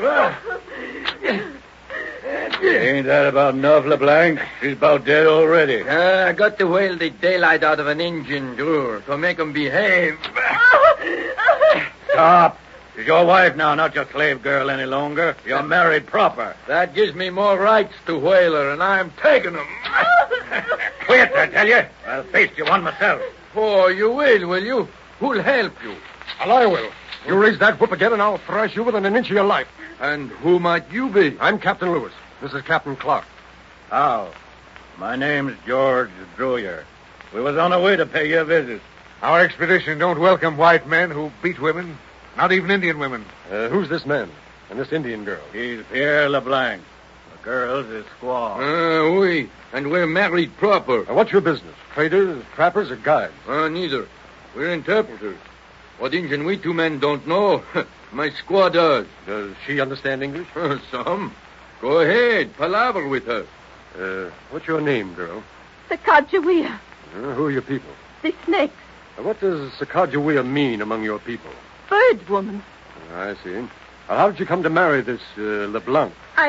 Ain't that about enough, LeBlanc? She's about dead already. I got to whale the daylight out of an Injun, Drew, to make him behave. Stop. She's your wife now, not your slave girl any longer. You're married proper. That gives me more rights to whale her, and I'm taking them. Quit, I tell you. I'll face you one myself. Oh, you will you? Who'll help you? Well, I will. You raise that whip again, and I'll thrash you within an inch of your life. And who might you be? I'm Captain Lewis. This is Captain Clark. How? My name's George Druyer. We was on our way to pay you a visit. Our expedition don't welcome white men who beat women, not even Indian women. Who's this man and this Indian girl? He's Pierre LeBlanc. The girl's his squaw. Oui. And we're married proper. What's your business? Traders, trappers, or guides? Neither. We're interpreters. What Injun we two men don't know, my squaw does. Does she understand English? Some. Go ahead. Palaver with her. What's your name, girl? Sacagawea. Who are your people? The snakes. What does Sacagawea mean among your people? Bird woman. I see. How did you come to marry this LeBlanc?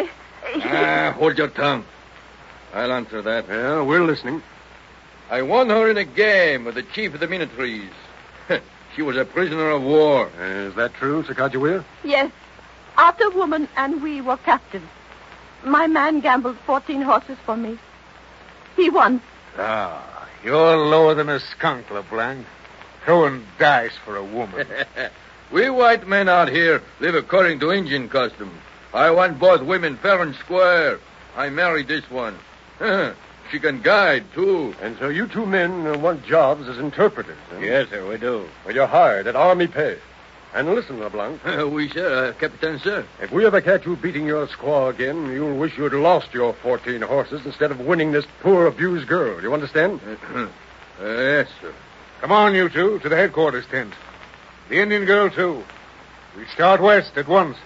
Hold your tongue. I'll answer that. Yeah, we're listening. I won her in a game with the chief of the Minnetres. She was a prisoner of war. Is that true, Sacagawea? Yes. Otter woman and we were captives. My man gambled 14 horses for me. He won. You're lower than a skunk, LeBlanc. Throwing dice for a woman. We white men out here live according to Indian custom. I want both women fair and square. I married this one. She can guide, too. And so you two men want jobs as interpreters, huh? Yes, sir, we do. Well, you're hired at Army pay. And listen, LeBlanc. Oui, sir. Captain, sir. If we ever catch you beating your squaw again, you'll wish you'd lost your 14 horses instead of winning this poor, abused girl. You understand? Yes, sir. Come on, you two, to the headquarters tent. The Indian girl, too. We start west at once.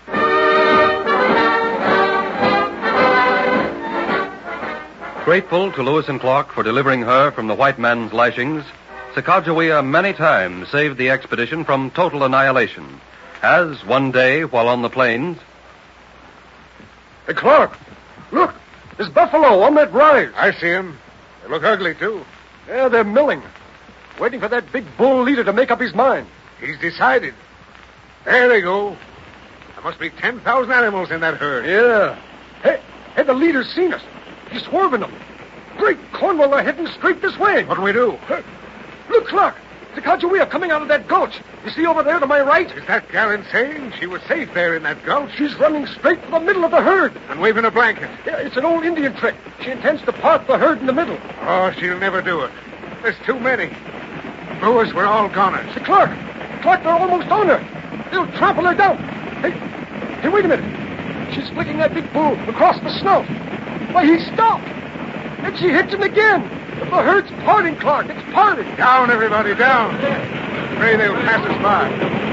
Grateful to Lewis and Clark for delivering her from the white man's lashings, Sacagawea many times saved the expedition from total annihilation, as one day, while on the plains... Hey, Clark, look, there's buffalo on that rise. I see him. They look ugly, too. Yeah, they're milling, waiting for that big bull leader to make up his mind. He's decided. There they go. There must be 10,000 animals in that herd. Yeah. Hey, the leader's seen us. He's swerving them. Great Cornwall, they're heading straight this way. What'll we do? Look, Clark. Sacagawea coming out of that gulch. You see over there to my right? Is that gal insane? She was safe there in that gulch. She's running straight for the middle of the herd. And waving a blanket. Yeah, it's an old Indian trick. She intends to part the herd in the middle. Oh, she'll never do it. There's too many. Lewis, we're all goners. Say, Clark, they're almost on her. They'll trample her down. Hey, wait a minute. She's flicking that big bull across the snout. Why, he stopped. And she hits him again. The herd's parting, Clark. It's parting. Down, everybody, down. Pray they'll pass us by.